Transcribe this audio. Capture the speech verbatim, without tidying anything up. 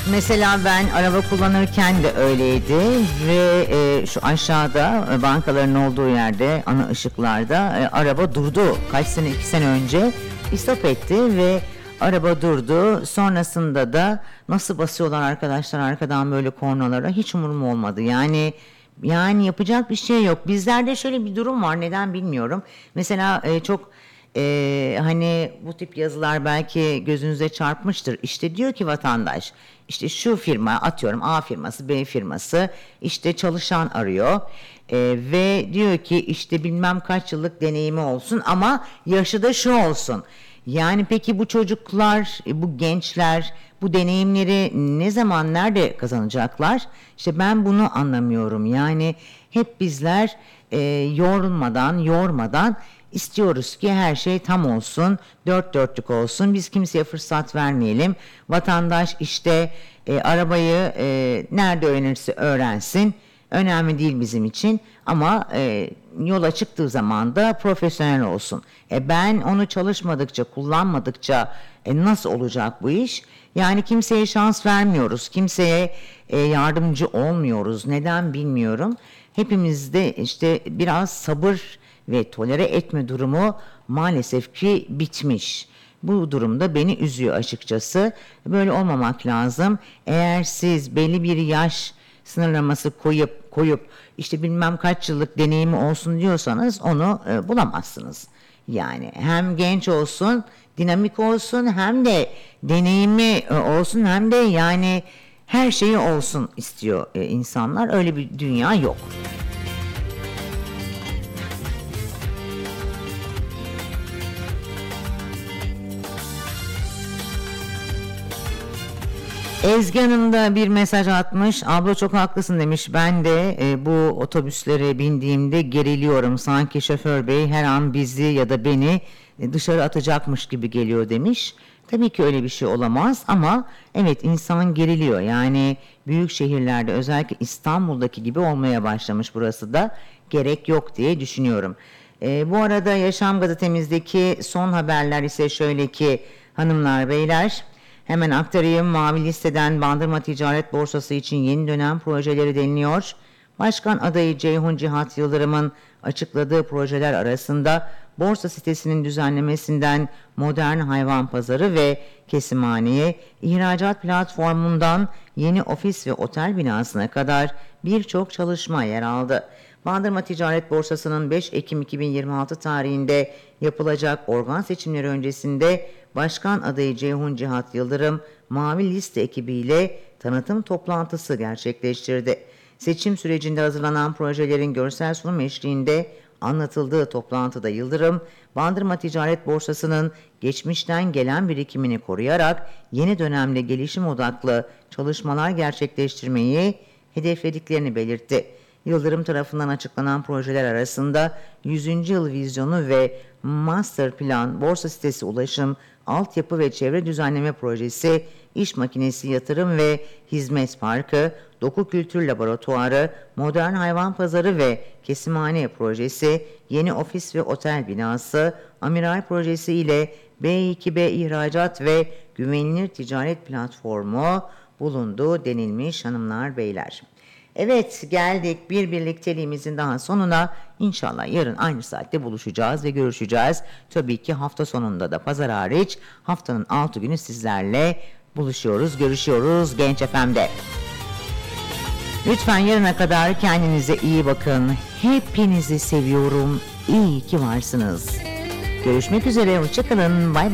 Mesela ben araba kullanırken de öyleydi ve e, şu aşağıda e, bankaların olduğu yerde ana ışıklarda e, araba durdu. Kaç sene, iki sene önce istop etti ve araba durdu. Sonrasında da nasıl basıyorlar arkadaşlar arkadan böyle kornalara, hiç umurum olmadı. Yani yani yapacak bir şey yok. Bizlerde şöyle bir durum var, neden bilmiyorum. Mesela e, çok e, hani bu tip yazılar belki gözünüze çarpmıştır. İşte diyor ki vatandaş, işte şu firma, atıyorum A firması, B firması işte çalışan arıyor. E, ve diyor ki işte bilmem kaç yıllık deneyimi olsun ama yaşı da şu olsun. Yani peki bu çocuklar, bu gençler bu deneyimleri ne zaman, nerede kazanacaklar? İşte ben bunu anlamıyorum. Yani hep bizler e, yorulmadan, yormadan istiyoruz ki her şey tam olsun, dört dörtlük olsun. Biz kimseye fırsat vermeyelim. Vatandaş işte e, arabayı e, nerede öğrenirse öğrensin. Önemli değil bizim için ama e, yola çıktığı zaman da profesyonel olsun. E ben onu çalışmadıkça, kullanmadıkça e, nasıl olacak bu iş? Yani kimseye şans vermiyoruz, kimseye e, yardımcı olmuyoruz. Neden bilmiyorum. Hepimizde işte biraz sabır ve tolere etme durumu maalesef ki bitmiş. Bu durumda beni üzüyor açıkçası. Böyle olmamak lazım. Eğer siz belli bir yaş sınırlaması koyup koyup işte bilmem kaç yıllık deneyimi olsun diyorsanız onu e, bulamazsınız. Yani hem genç olsun, dinamik olsun, hem de deneyimi e, olsun, hem de yani her şeyi olsun istiyor e, insanlar. Öyle bir dünya yok. Ezgi Hanım da bir mesaj atmış. Abla çok haklısın demiş. Ben de e, bu otobüslere bindiğimde geriliyorum. Sanki şoför bey her an bizi ya da beni e, dışarı atacakmış gibi geliyor demiş. Tabii ki öyle bir şey olamaz ama evet, insan geriliyor. Yani büyük şehirlerde, özellikle İstanbul'daki gibi olmaya başlamış burası da, gerek yok diye düşünüyorum. E, bu arada Yaşam Gazetemizdeki son haberler ise şöyle ki hanımlar beyler, hemen aktarayım. Mavi listeden Bandırma Ticaret Borsası için yeni dönem projeleri deniliyor. Başkan adayı Ceyhun Cihat Yıldırım'ın açıkladığı projeler arasında borsa sitesinin düzenlemesinden modern hayvan pazarı ve kesimhaneye, ihracat platformundan yeni ofis ve otel binasına kadar birçok çalışma yer aldı. Bandırma Ticaret Borsası'nın beş Ekim iki bin yirmi altı tarihinde yapılacak organ seçimleri öncesinde Başkan adayı Ceyhun Cihat Yıldırım, Mavi Liste ekibiyle tanıtım toplantısı gerçekleştirdi. Seçim sürecinde hazırlanan projelerin görsel sunum eşliğinde anlatıldığı toplantıda Yıldırım, Bandırma Ticaret Borsası'nın geçmişten gelen birikimini koruyarak yeni dönemde gelişim odaklı çalışmalar gerçekleştirmeyi hedeflediklerini belirtti. Yıldırım tarafından açıklanan projeler arasında yüzüncü yıl vizyonu ve master plan, borsa sitesi ulaşım, altyapı ve çevre düzenleme projesi, iş makinesi yatırım ve hizmet parkı, doku kültür laboratuvarı, modern hayvan pazarı ve kesimhane projesi, yeni ofis ve otel binası, amiral projesi ile B iki B ihracat ve güvenilir ticaret platformu bulundu denilmiş hanımlar beyler. Evet, geldik bir birlikteliğimizin daha sonuna. İnşallah yarın aynı saatte buluşacağız ve görüşeceğiz. Tabii ki hafta sonunda da pazar hariç haftanın altı günü sizlerle buluşuyoruz, görüşüyoruz Genç F M'de. Lütfen yarına kadar kendinize iyi bakın. Hepinizi seviyorum. İyi ki varsınız. Görüşmek üzere, hoşçakalın. Bay bay.